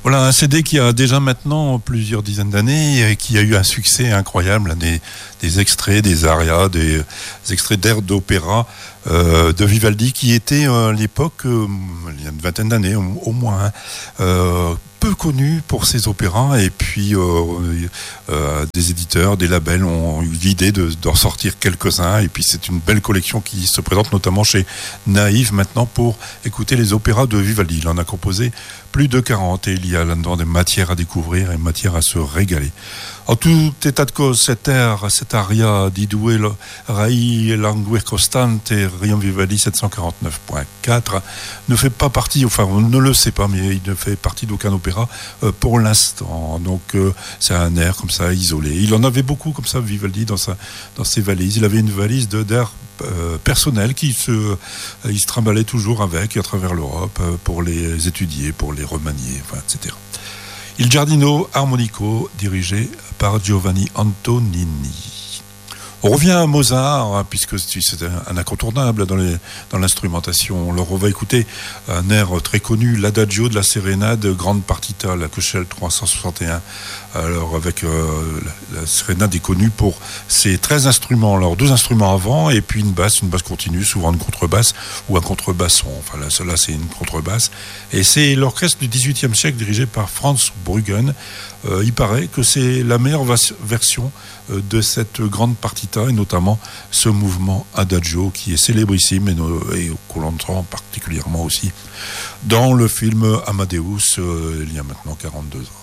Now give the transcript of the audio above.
Voilà un CD qui a déjà maintenant plusieurs dizaines d'années et qui a eu un succès incroyable, des extraits, des arias, des extraits d'airs d'opéra de Vivaldi qui était à l'époque, il y a une vingtaine d'années au moins, peu connu pour ses opéras et puis des éditeurs, des labels ont eu l'idée d'en sortir quelques-uns et puis c'est une belle collection qui se présente notamment chez Naïve maintenant pour écouter les opéras de Vivaldi. Il en a composé plus de 40 et il y a là-dedans des matières à découvrir et matières à se régaler. En tout état de cause, cet aria di due rai languir costante, Rion Vivaldi 749.4, ne fait pas partie, enfin on ne le sait pas, mais il ne fait partie d'aucun opéra pour l'instant. Donc c'est un air comme ça, isolé. Il en avait beaucoup comme ça, Vivaldi, dans ses valises. Il avait une valise d'air personnel il se trimballait toujours avec à travers l'Europe pour les étudier, pour les remanier, enfin, etc. Il Giardino Armonico, dirigé par Giovanni Antonini. On revient à Mozart, hein, puisque c'est un incontournable dans l'instrumentation. Alors on va écouter un air très connu, l'Adagio de la Sérénade, grande partita, la Köchel 361. Alors avec la Sérénade est connue pour ses 13 instruments. Alors 2 instruments avant et puis une basse continue, souvent une contrebasse ou un contrebasson. Enfin là c'est une contrebasse. Et c'est l'orchestre du XVIIIe siècle dirigé par Franz Bruggen. Il paraît que c'est la meilleure version de cette grande partita et notamment ce mouvement Adagio qui est célébrissime et qu'on entend particulièrement aussi dans le film Amadeus il y a maintenant 42 ans.